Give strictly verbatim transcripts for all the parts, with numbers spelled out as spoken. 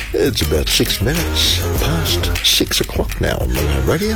It's about six minutes past six o'clock now on the radio.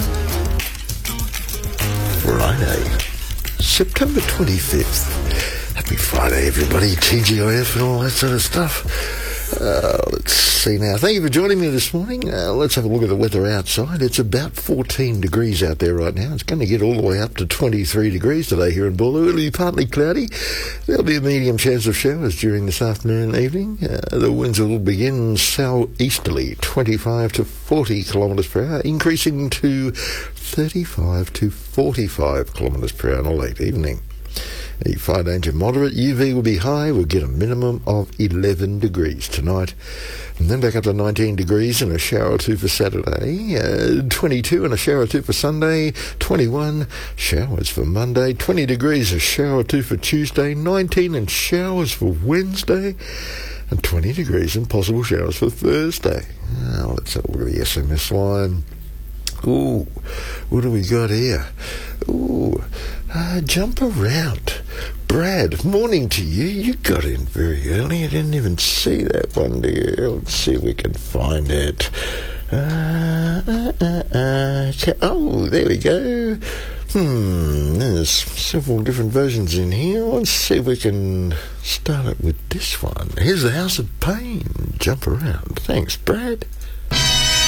Friday, September twenty-fifth. Happy Friday, everybody. T G I F and all that sort of stuff. Uh, let's see now. Thank you for joining me this morning. Uh, let's have a look at the weather outside. It's about fourteen degrees out there right now. It's going to get all the way up to twenty-three degrees today here in Boolaroo. It'll be partly cloudy. There'll be a medium chance of showers during this afternoon and evening. Uh, the winds will begin southeasterly, twenty-five to forty kilometres per hour, increasing to thirty-five to forty-five kilometres per hour in the late evening. The fire danger moderate. U V will be high. We'll get a minimum of eleven degrees tonight. And then back up to nineteen degrees and a shower or two for Saturday. Uh, twenty-two and a shower or two for Sunday. twenty-one showers for Monday. twenty degrees, a shower or two for Tuesday. nineteen and showers for Wednesday. And twenty degrees and possible showers for Thursday. Now, let's have a look at the S M S line. Ooh, what do we got here? Ooh, uh, jump around. Brad, morning to you. You got in very early. I didn't even see that one, dear. Let's see if we can find it. Uh, uh, uh, uh, oh, there we go. Hmm, there's several different versions in here. Let's see if we can start it with this one. Here's the House of Pain. Jump around. Thanks, Brad.